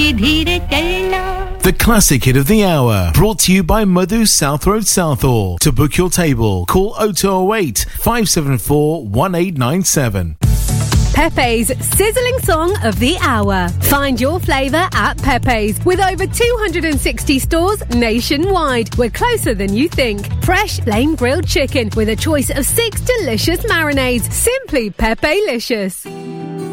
धीरे धीरे चलना. The classic hit of the hour, brought to you by Madhu South Road Southall. To book your table, call 0208 574 1897. Pepe's sizzling song of the hour. Find your flavour at Pepe's with over 260 stores nationwide. We're closer than you think. Fresh flame grilled chicken with a choice of 6 delicious marinades. Simply Pepe-licious.